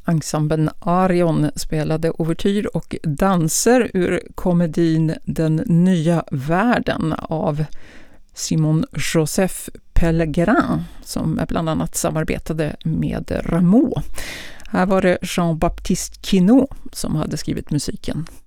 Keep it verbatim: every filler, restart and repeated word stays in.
Ensemblen Arion spelade ouvertyr och danser ur komedin Den nya världen av Simon Joseph Pellegrin, som bland annat samarbetade med Rameau. Här var det Jean-Baptiste Quinault som hade skrivit musiken.